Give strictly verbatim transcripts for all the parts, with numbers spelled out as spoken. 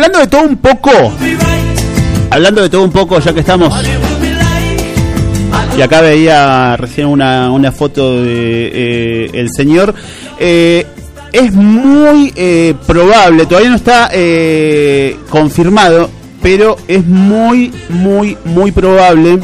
hablando de todo un poco, hablando de todo un poco, ya que estamos, y acá veía recién una, una foto de eh, el señor, eh, es muy eh, probable, todavía no está eh, confirmado, pero es muy, muy, muy probable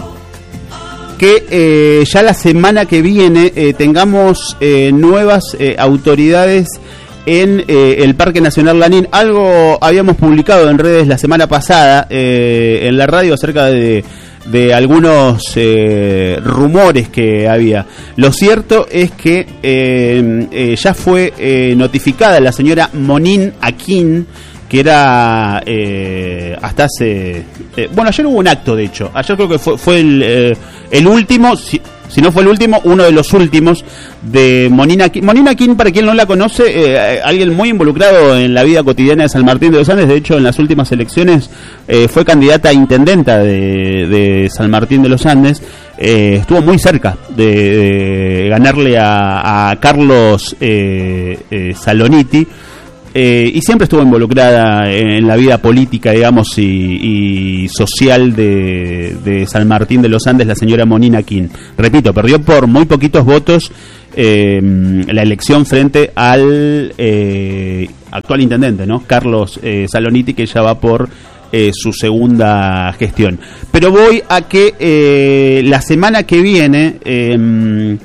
que eh, ya la semana que viene eh, tengamos eh, nuevas eh, autoridades en eh, el Parque Nacional Lanín. Algo habíamos publicado en redes la semana pasada eh, en la radio acerca de, de algunos eh, rumores que había. Lo cierto es que eh, eh, ya fue eh, notificada la señora Monín Aquín, que era eh, hasta hace... Eh, bueno, ayer hubo un acto, de hecho. Ayer creo que fue, fue el, eh, el último... Si, Si no fue el último, uno de los últimos de Monín Aquín. Monín Aquín, para quien no la conoce, eh, alguien muy involucrado en la vida cotidiana de San Martín de los Andes. De hecho, en las últimas elecciones eh, fue candidata a intendenta de, de San Martín de los Andes. Eh, estuvo muy cerca de, de ganarle a, a Carlos eh, eh, Saloniti. Eh, y siempre estuvo involucrada en la vida política, digamos, y, y social de, de San Martín de los Andes, la señora Monín Aquín. Repito, perdió por muy poquitos votos eh, la elección frente al eh, actual intendente, ¿no? Carlos eh, Saloniti, que ya va por eh, su segunda gestión. Pero voy a que eh, la semana que viene eh,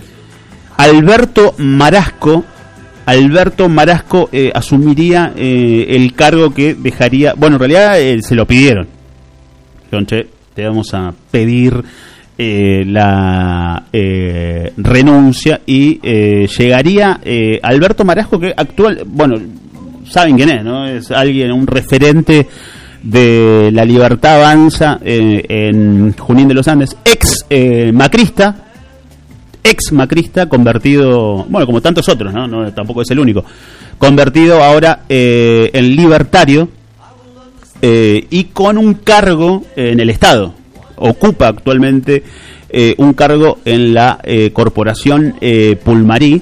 Alberto Marasco Alberto Marasco eh, asumiría eh, el cargo que dejaría... Bueno, en realidad eh, se lo pidieron. Dijeron, che, te vamos a pedir eh, la eh, renuncia y eh, llegaría eh, Alberto Marasco, que actual... Bueno, saben quién es, ¿no? Es alguien, un referente de La Libertad Avanza eh, en Junín de los Andes, ex eh, macrista, ex macrista, convertido, bueno, como tantos otros, ¿no? No, tampoco es el único, convertido ahora eh, en libertario eh, y con un cargo en el Estado. Ocupa actualmente eh, un cargo en la eh, corporación eh, Pulmarí.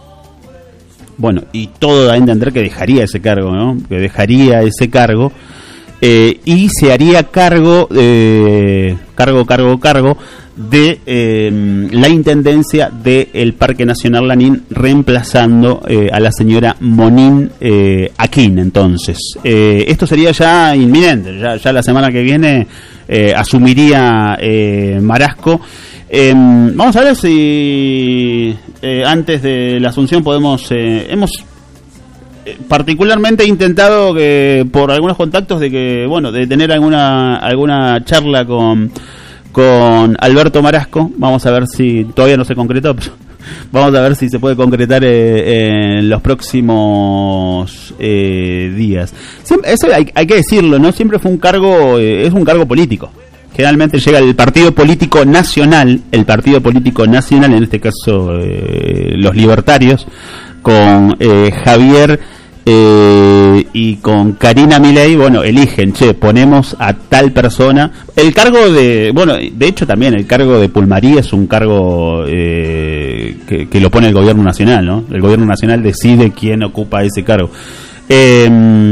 Bueno, y todo da a entender que dejaría ese cargo, ¿no? Que dejaría ese cargo eh, y se haría cargo, eh, cargo, cargo, cargo de eh, la intendencia del Parque Nacional Lanín, reemplazando eh, a la señora Monín eh, Aquín. Entonces, eh, esto sería ya inminente, ya, ya la semana que viene eh, asumiría eh, Marasco. Eh, vamos a ver si eh, antes de la asunción podemos, eh, hemos eh, particularmente intentado que por algunos contactos de que, bueno, de tener alguna alguna charla con con Alberto Marasco. Vamos a ver si todavía no se concretó, pero vamos a ver si se puede concretar eh, en los próximos eh, días. Siempre, eso hay, hay que decirlo, ¿no? Siempre fue un cargo, eh, es un cargo político. Generalmente llega el partido político nacional, el partido político nacional, en este caso eh, los libertarios, con eh, Javier eh, y con Karina Milei. Bueno, eligen, che, ponemos a tal persona. El cargo de, bueno, de hecho también el cargo de Pulmarí es un cargo eh, que, que lo pone el gobierno nacional, ¿no? El gobierno nacional decide quién ocupa ese cargo. Eh,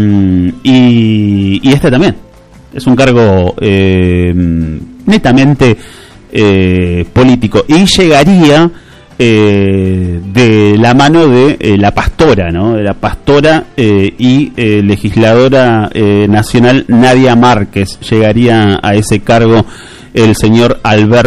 y, y este también. Es un cargo eh, netamente eh, político y llegaría eh, de la mano de eh, la pastora, ¿no? De la pastora eh, y eh, legisladora eh, nacional Nadia Márquez. Llegaría a ese cargo el señor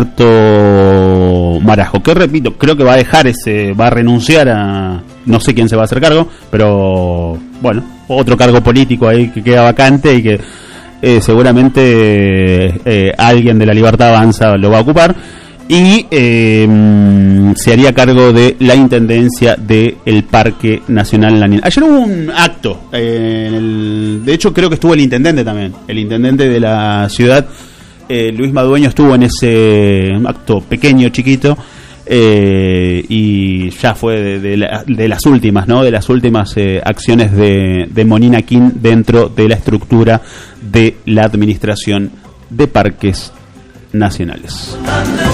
Alberto Marasco, que repito, creo que va a dejar ese, va a renunciar a, no sé quién se va a hacer cargo, pero bueno, otro cargo político ahí que queda vacante y que Eh, seguramente eh, alguien de La Libertad Avanza lo va a ocupar y eh, se haría cargo de la intendencia del Parque Nacional Lanín. Ayer hubo un acto, eh, en el, de hecho creo que estuvo el intendente también, el intendente de la ciudad, eh, Luis Madueño, estuvo en ese acto pequeño, chiquito, eh, y ya fue de, de, la, de las últimas, ¿no? De las últimas eh, acciones de, de Monín Aquín dentro de la estructura de la Administración de Parques Nacionales.